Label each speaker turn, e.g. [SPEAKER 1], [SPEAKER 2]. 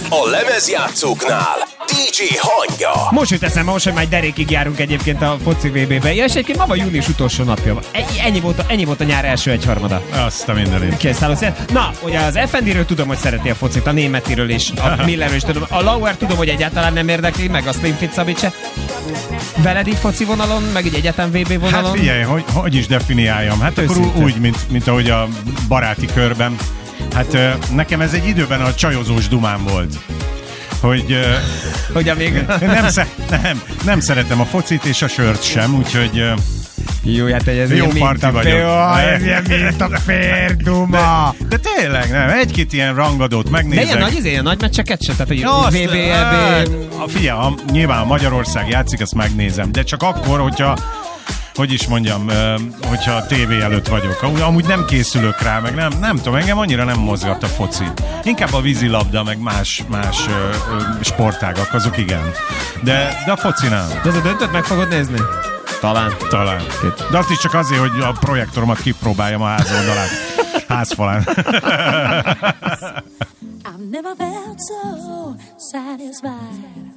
[SPEAKER 1] a lemezjátszóknál DJ Hangya.
[SPEAKER 2] Most jut eszembe, most, hogy már derékig járunk egyébként a foci VB-be. Ja, és egyébként ma van június utolsó napja. Ennyi volt a nyár első egyharmada.
[SPEAKER 3] Azt a mindenit.
[SPEAKER 2] Na, ugye az FND-ről tudom, hogy szereti a focit, a Németiről és a Millerről is tudom. A Lauer tudom, hogy egyáltalán nem érdekli, meg a Slim Fit Szabit se. Veled így foci vonalon, meg így egyetem VB vonalon?
[SPEAKER 3] Hát figyelj, hogy is definiáljam. Hát akkor úgy, mint ahogy a baráti körben. Hát nekem ez egy időben a csajozós dumám volt. Hogy
[SPEAKER 2] még...
[SPEAKER 3] nem szeretem a focit és a sört sem, úgyhogy...
[SPEAKER 2] Jó, hát ez
[SPEAKER 3] jó parti vagyok.
[SPEAKER 2] Ez ilyen mint a férduma.
[SPEAKER 3] De tényleg, nem. Egy-két ilyen rangadót megnézek.
[SPEAKER 2] De ilyen nagy meccseket se? Tehát, hogy VB, EB...
[SPEAKER 3] Figyelj, nyilván Magyarország játszik, azt megnézem. De csak akkor, hogyha... Hogy is mondjam, hogyha a tévé előtt vagyok. Amúgy nem készülök rá, meg nem tudom, engem annyira nem mozgat a foci. Inkább a vízilabda, meg más sportágak, azok igen. De a foci nem.
[SPEAKER 2] De az a döntőt meg fogod nézni? Talán.
[SPEAKER 3] De azt is csak azért, hogy a projektoromat kipróbáljam a házfalán.
[SPEAKER 4] I've never felt so satisfied.